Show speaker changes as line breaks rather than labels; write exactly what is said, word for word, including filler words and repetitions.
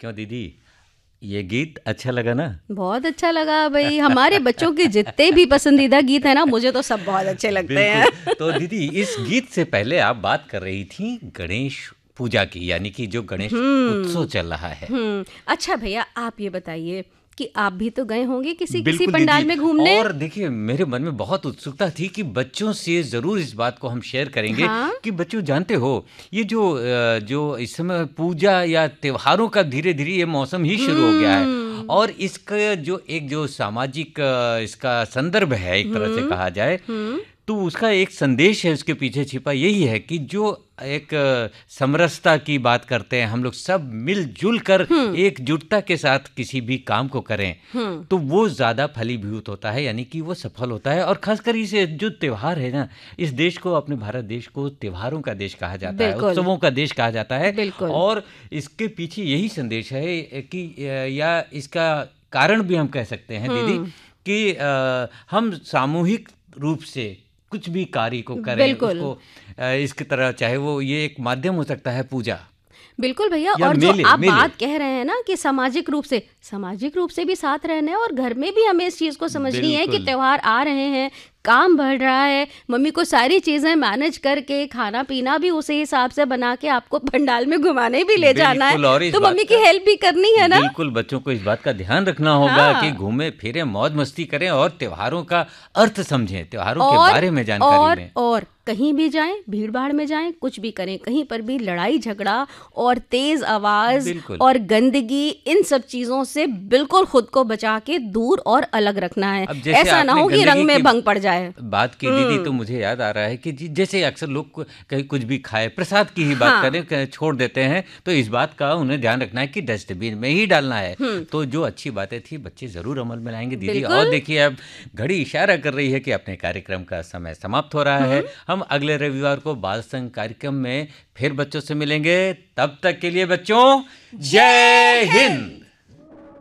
क्यों दीदी, ये गीत अच्छा लगा ना?
बहुत अच्छा लगा भाई। हमारे बच्चों के जितने भी पसंदीदा गीत है ना, मुझे तो सब बहुत अच्छे लगते हैं।
तो दीदी, इस गीत से पहले आप बात कर रही थी गणेश पूजा की, यानी कि जो गणेश उत्सव चल रहा है।
हम्म अच्छा भैया, आप ये बताइए कि आप भी तो गए होंगे किसी किसी
बिल्कुल
पंडाल
दीदी,
में घूमने।
और देखिए मेरे मन में बहुत उत्सुकता थी कि बच्चों से ज़रूर इस बात को हम शेयर करेंगे।
हाँ?
कि बच्चों, जानते हो ये जो अ, जो इस समय पूजा या त्योहारों का धीरे धीरे ये मौसम ही शुरू हो गया है,
हम्म
और इसका जो एक जो सामाजिक अ, इसका संदर्भ है, एक तरह से
हम्म
कहा जाए,
हम्म
तो उसका एक संदेश है, उसके पीछे छिपा यही है कि जो एक अ, समरसता की बात करते हैं, हम लोग सब मिलजुल कर
हम्म
एकजुटता के साथ किसी भी काम को करें,
हम्म
तो वो ज़्यादा फलीभूत होता है, यानी कि वो सफल होता है। और खासकर इसे जो त्यौहार है ना, इस देश को, अपने भारत देश को त्योहारों का देश कहा जाता है,
बिल्कुल
उत्सवों का देश कहा जाता है।
बिल्कुल।
और इसके पीछे यही संदेश है कि अ, या इसका कारण भी हम कह सकते हैं दीदी,
हम्म
कि अ, हम सामूहिक रूप से कुछ भी कार्य को करें,
बिल्कुल
उसको अ, इसकी तरह, चाहे वो ये एक माध्यम हो सकता है पूजा
बिल्कुल भैया।
या
और जो
मेले
आप
मेले
बात कह रहे हैं ना कि सामाजिक रूप से सामाजिक रूप से भी साथ रहना है, और घर में भी हमें इस चीज़ को समझनी है कि
बिल्कुल
त्योहार आ रहे हैं, काम बढ़ रहा है, मम्मी को सारी चीज़ें मैनेज करके खाना पीना भी उसी हिसाब से बना के आपको पंडाल में घुमाने भी ले जाना है,
बिल्कुल। और इस
तो
बात
मम्मी की
का
हेल्प भी करनी है ना।
बिल्कुल बच्चों को इस बात का ध्यान रखना होगा कि
हाँ।
घूमे फिरे, मौज मस्ती करें, और त्योहारों का अर्थ समझें, त्योहारों के
और
बारे में जानकारी
और
लें।
और कहीं भी जाएं, भीड़ भाड़ में जाएं, कुछ भी करें, कहीं पर भी लड़ाई झगड़ा और तेज आवाज
बिल्कुल।
और गंदगी, इन सब चीजों से बिल्कुल खुद को बचा के दूर और अलग रखना है।
अब जैसे
ऐसा ना
आपने
हो कि
गंदगी
रंग में
की
भंग पड़ जाए।
बात की दीदी, तो मुझे याद आ रहा है कि जी- जैसे अक्सर लोग को- कहीं कुछ भी खाए, प्रसाद की ही बात
हाँ।
करें, कहीं छोड़ देते हैं, तो इस बात का उन्हें ध्यान रखना है कि डस्टबिन में ही डालना है। तो जो अच्छी बातें थी, बच्चे ज़रूर अमल में लाएंगे दीदी। और
बिल्कुल।
देखिए, अब घड़ी इशारा कर रही है कि अपने कार्यक्रम का समय समाप्त हो रहा है। हम अगले रविवार को बाल संघ कार्यक्रम में फिर बच्चों से मिलेंगे। तब तक के लिए बच्चों, जय हिंद।